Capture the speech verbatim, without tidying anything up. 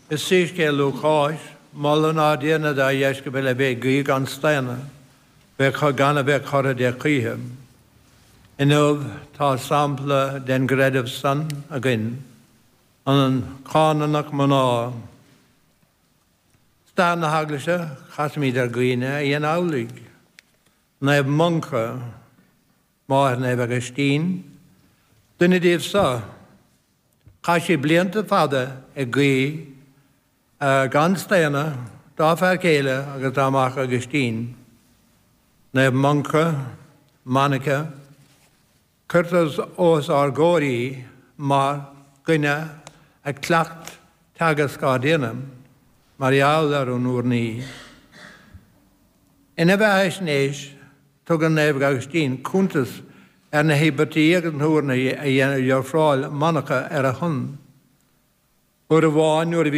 Is síske lúcháis, mallan á déana da dhéisce be le bé gaí gan staine, be chu ganna be chora de chuithe. Inmh tá sampla den greidirh san a gin, an cánanach maná. Stan na haglaise, chasmíd ar gaoine í an álaigh. Naib moncha, máth naib agus tín, duine díobh sa. Cha sé blianta fada a gaí gan staine, dá fear céile agus dámach agus tín. Naib moncha, manacha, curtas os ar góirí mar gine a clacht tagas gádéanam, mar iall ar an úr ní. In a bheis néis, tug an naib agus tín, cúntas ar na hébatí agus an húrna a dhéanamh fráil manacha ar a chun. Uair a bháin nuair a